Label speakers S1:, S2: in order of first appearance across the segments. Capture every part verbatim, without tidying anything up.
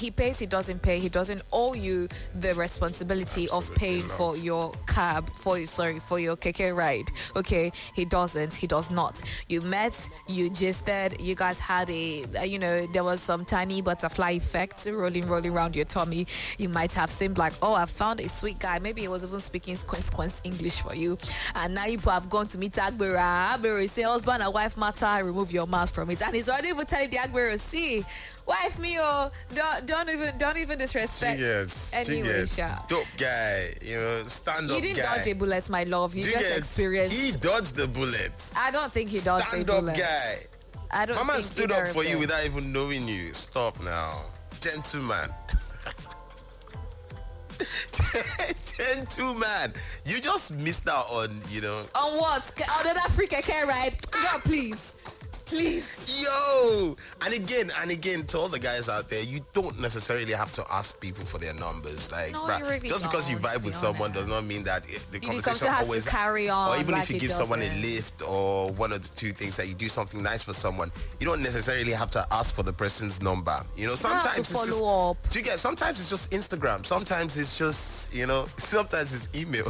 S1: he pays, he doesn't pay, he doesn't owe you the responsibility
S2: Absolutely
S1: of paying
S2: not.
S1: for your cab, for sorry, for your keke ride. Okay, he doesn't, he does not. You met, you gisted, you guys had a, uh, you know, there was some tiny butterfly effect rolling, rolling around your tummy. You might have seemed like, oh, I found a sweet guy. Maybe he was even speaking squints, squints English for you. And now you have gone to meet Agbera. Agbera say, husband and wife matter, remove your mouth from it. And he's already even telling the Agbera, see, wife me, oh, don't, don't even, don't even disrespect.
S2: Yes,
S1: Anyway, Sha.
S2: dope guy, you know, stand
S1: You
S2: up
S1: didn't
S2: guy.
S1: dodge a bullet, my love. You just
S2: Jiggers,
S1: experienced.
S2: He dodged the bullet.
S1: I don't think he dodged a
S2: Stand up
S1: bullet.
S2: guy.
S1: I don't
S2: Mama
S1: think
S2: stood
S1: either
S2: up
S1: of
S2: for you
S1: them.
S2: without even knowing you. Stop now. Gentleman. Gentleman. You just missed out on, you know.
S1: On what? On that free keke ride? Girl, please. Please.
S2: Yo! And again, and again, to all the guys out there, you don't necessarily have to ask people for their numbers. Like,
S1: No,
S2: bruh,
S1: you really
S2: just because you
S1: don't, to
S2: vibe
S1: be
S2: with someone
S1: honest.
S2: does not mean that it, the
S1: You
S2: conversation
S1: still has
S2: always
S1: to carry on.
S2: or even
S1: like
S2: if you
S1: it
S2: give someone a
S1: doesn't.
S2: lift or one of the two things that you do something nice for someone, you don't necessarily have to ask for the person's number. You know,
S1: You have
S2: sometimes
S1: to
S2: it's just,
S1: follow up.
S2: do you get? Sometimes it's just Instagram. Sometimes it's just, you know, sometimes it's email.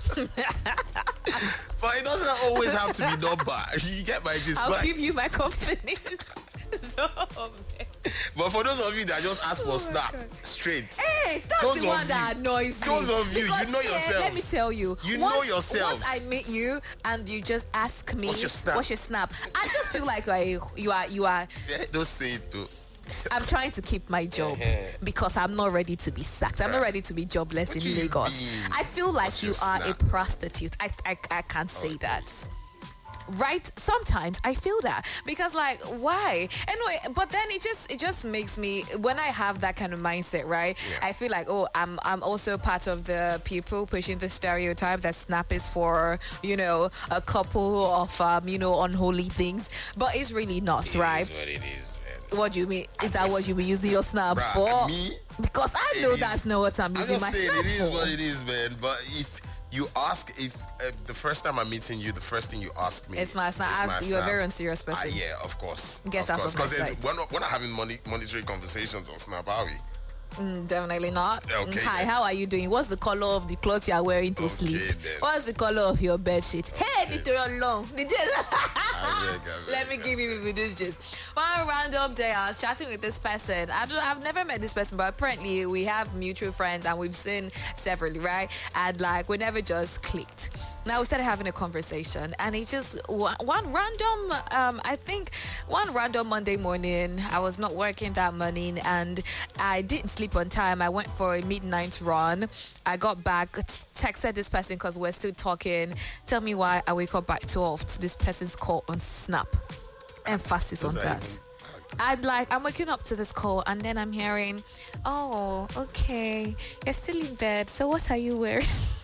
S2: But it doesn't always have to be number. You get my gist.
S1: I'll
S2: But-
S1: give you my company. so,
S2: But for those of you that just ask for
S1: Oh my
S2: snap
S1: God.
S2: straight,
S1: hey, that's
S2: Those
S1: the
S2: of
S1: one that
S2: you-
S1: annoys me.
S2: those of you, you
S1: Because,
S2: know
S1: yeah,
S2: yourselves.
S1: Let me tell you.
S2: You
S1: once,
S2: know yourselves.
S1: Once I meet you and you just ask me,
S2: What's your snap?
S1: What's your snap? I just feel like you are, you are, you are
S2: yeah, don't say it too.
S1: I'm trying to keep my job
S2: Uh-huh.
S1: because I'm not ready to be sacked. I'm not
S2: Right.
S1: ready to be jobless
S2: What
S1: in
S2: do you
S1: Lagos.
S2: mean?
S1: I feel like
S2: What's
S1: you
S2: your
S1: are
S2: snap?
S1: a prostitute. I, I, I can't say that. Right? Sometimes I feel that because, like, why? Anyway, but then it just it just makes me, when I have that kind of mindset, right?
S2: Yeah.
S1: I feel like, oh, I'm I'm also part of the people pushing the stereotype that Snap is for, you know, a couple of um, you know, unholy things, but it's really not, right?
S2: what it is, man.
S1: What do you mean? Is that what you be using your snap
S2: Bruh,
S1: for?
S2: me?
S1: Because I
S2: It
S1: know
S2: is-
S1: that's not what I'm
S2: I'm
S1: using
S2: just
S1: my
S2: saying
S1: snap
S2: it is
S1: for.
S2: what it is, man. But if you ask, if uh, the first time I'm meeting you, the first thing you ask me,
S1: It's my snap.
S2: is
S1: I-
S2: my
S1: you're a
S2: snap.
S1: very unserious
S2: Ah,
S1: person.
S2: yeah, of course.
S1: Get
S2: of
S1: out
S2: course.
S1: of my
S2: 'Cause there's-
S1: sight.
S2: we're not, we're not having money, monetary conversations on Snap, are we?
S1: Mm, definitely not.
S2: Okay,
S1: Hi,
S2: then.
S1: how are you doing? What's the color of the clothes you are wearing to
S2: Okay,
S1: sleep?
S2: then.
S1: What's the color of your bed sheet? Hey,
S2: Okay.
S1: Victoria Long. Did you-
S2: I beg, I beg,
S1: Let me
S2: I
S1: give you with this gist. One random day, I was chatting with this person. I don't, I've never met this person, but apparently we have mutual friends and we've seen severally, right? And like we never just clicked. Now we started having a conversation, and it just one, one random. Um, I think one random Monday morning, I was not working that morning, and I didn't sleep on time. I went for a midnight run. I got back, texted this person because we're still talking. Tell me why I wake up at twelve to this person's call on Snap. Emphasis on
S2: Those are
S1: that.
S2: even-
S1: I'm like, I'm waking up to this call, and then I'm hearing, oh, okay, you're still in bed. So what are you wearing?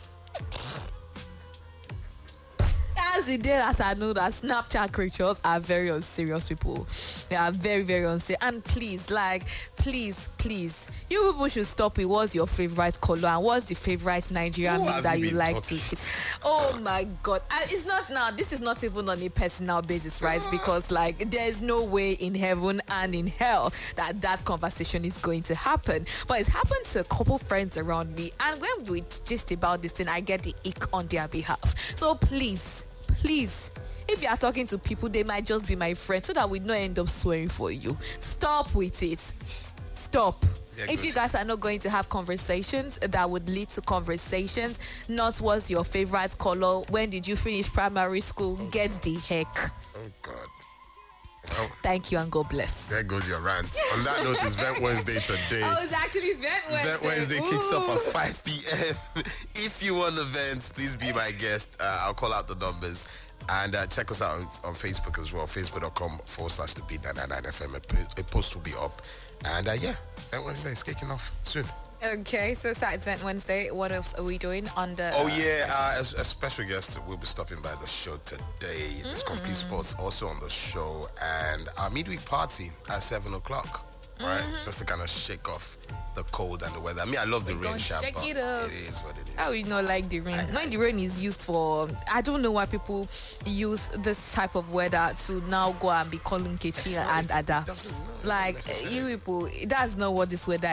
S1: That's the day that I know that Snapchat creatures are very unserious people. They are very, very unserious. And please, like, please, please, you people should stop it. What's your favorite color and what's the favorite Nigerian
S2: Who
S1: meal
S2: have
S1: that
S2: you
S1: you
S2: been
S1: like
S2: talking
S1: to
S2: to?
S1: eat? Oh my God. And it's not now, this is not even on a personal basis, right? Because, like, there's no way in heaven and in hell that that conversation is going to happen. But it's happened to a couple friends around me. And when we just about this thing, I get the ick on their behalf. So please, please, if you are talking to people, they might just be my friends so that we don't end up swearing for you. Stop with it. Stop.
S2: There
S1: If
S2: goes-
S1: you guys are not going to have conversations that would lead to conversations, not what's your favorite color, when did you finish primary school, get the heck.
S2: Oh, God. Oh,
S1: Thank you and God bless.
S2: there goes your rant. On that note, it's Vent Wednesday today.
S1: Oh, it's actually Vent Wednesday.
S2: Vent Wednesday kicks off
S1: Ooh.
S2: at five p.m. If you want to vent, please be my guest. Uh, I'll call out the numbers. And uh, check us out on, on Facebook as well. Facebook.com forward slash the B nine nine nine F M. A, po- a post will be up. And uh, yeah, Vent Wednesday is kicking off soon.
S1: Okay, so it's Vent Wednesday. What else are we doing on the...
S2: Oh yeah, uh, a, a special guest will be stopping by the show today. There's
S1: Mm.
S2: Complete Sports also on the show. And our midweek party at seven o'clock. Right?
S1: Mm-hmm.
S2: Just to kind of shake off the cold and the weather. I mean, I love the rain,
S1: gonna
S2: sha,
S1: shake
S2: but
S1: it up.
S2: it is what it is.
S1: How you not like the rain? When the rain is used for, I don't know why people use this type of weather to now go and be calling Kechi
S2: It's not-
S1: and
S2: it's-
S1: Ada.
S2: it doesn't- no,
S1: Like
S2: not necessarily.
S1: you people, that's not what this weather